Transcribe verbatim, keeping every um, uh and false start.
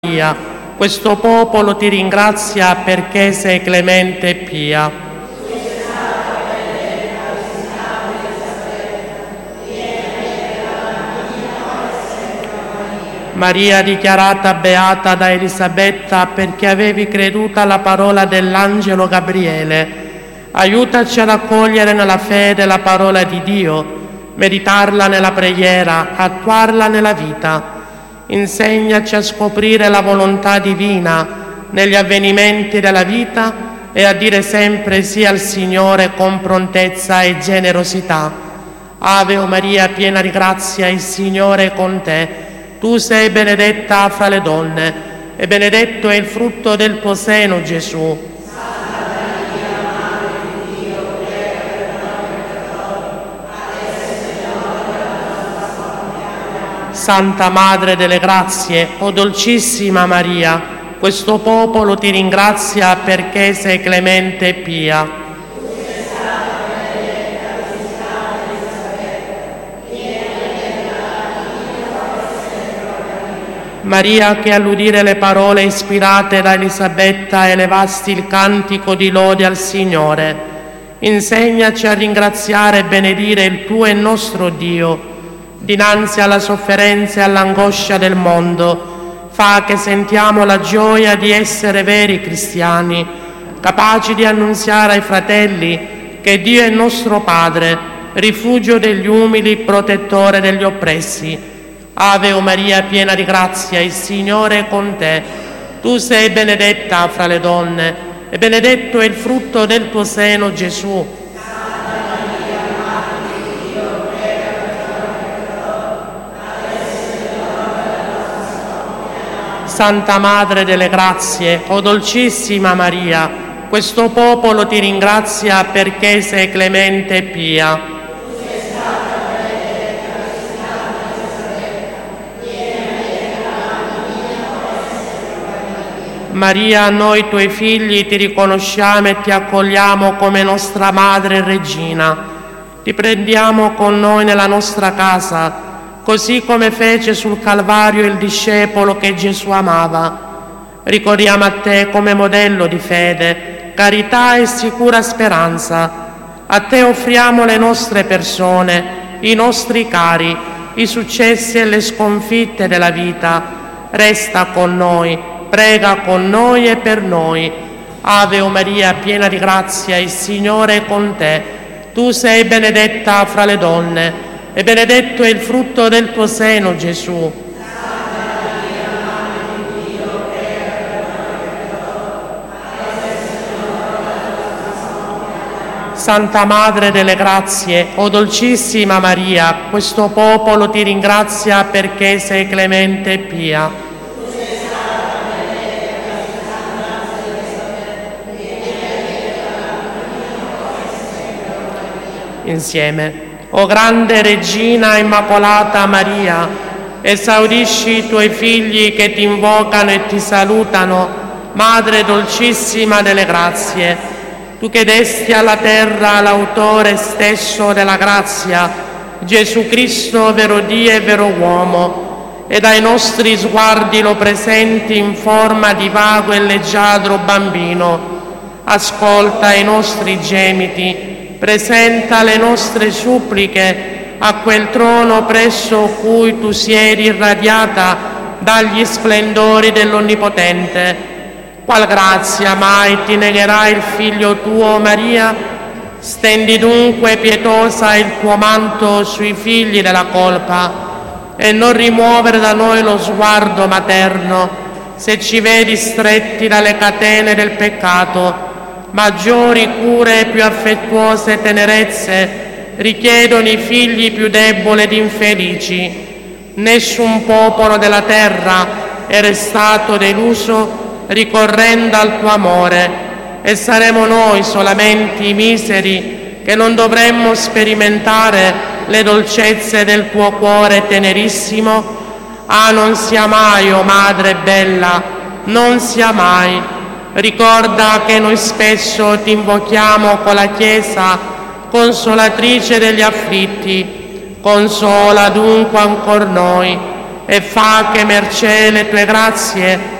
Maria, questo popolo ti ringrazia perché sei clemente e pia. Maria, dichiarata beata da Elisabetta perché avevi creduto alla parola dell'angelo Gabriele, aiutaci ad accogliere nella fede la parola di Dio, meditarla nella preghiera, attuarla nella vita. Insegnaci a scoprire la volontà divina negli avvenimenti della vita e a dire sempre sì al Signore con prontezza e generosità. Ave o Maria, piena di grazia, il Signore è con te. Tu sei benedetta fra le donne e benedetto è il frutto del tuo seno, Gesù. Santa Madre delle Grazie, o dolcissima Maria, questo popolo ti ringrazia perché sei clemente e pia. Maria, che all'udire le parole ispirate da Elisabetta elevasti il cantico di lode al Signore, insegnaci a ringraziare e benedire il tuo e nostro Dio. Dinanzi alla sofferenza e all'angoscia del mondo, fa che sentiamo la gioia di essere veri cristiani, capaci di annunziare ai fratelli che Dio è nostro Padre, rifugio degli umili, protettore degli oppressi. Ave o Maria, piena di grazia, il Signore è con te. Tu sei benedetta fra le donne e benedetto è il frutto del tuo seno, Gesù. Santa Madre delle Grazie, o dolcissima Maria, questo popolo ti ringrazia perché sei clemente e pia. Maria, noi tuoi figli ti riconosciamo e ti accogliamo come nostra Madre e Regina. Ti prendiamo con noi nella nostra casa, così come fece sul Calvario il discepolo che Gesù amava. Ricorriamo a te come modello di fede, carità e sicura speranza. A te offriamo le nostre persone, i nostri cari, i successi e le sconfitte della vita. Resta con noi, prega con noi e per noi. Ave o Maria, piena di grazia, il Signore è con te. Tu sei benedetta fra le donne e benedetto è il frutto del tuo seno, Gesù. Santa Madre delle Grazie, o dolcissima Maria, questo popolo ti ringrazia perché sei clemente e pia. Insieme. O grande Regina Immacolata Maria, esaudisci i tuoi figli che ti invocano e ti salutano, Madre dolcissima delle grazie. Tu che desti alla terra l'autore stesso della grazia, Gesù Cristo, vero Dio e vero uomo, e dai nostri sguardi lo presenti in forma di vago e leggiadro bambino, ascolta i nostri gemiti, presenta le nostre suppliche a quel trono presso cui tu siedi irradiata dagli splendori dell'Onnipotente. Qual grazia mai ti negherà il Figlio tuo, Maria? Stendi dunque pietosa il tuo manto sui figli della colpa e non rimuovere da noi lo sguardo materno se ci vedi stretti dalle catene del peccato. Maggiori cure e più affettuose tenerezze richiedono i figli più deboli ed infelici. Nessun popolo della terra è restato deluso ricorrendo al tuo amore, e saremo noi solamente i miseri che non dovremmo sperimentare le dolcezze del tuo cuore tenerissimo. Ah, non sia mai, o Madre bella, non sia mai. Ricorda che noi spesso ti invochiamo con la Chiesa, consolatrice degli afflitti. Consola dunque ancor noi e fa che mercé le tue grazie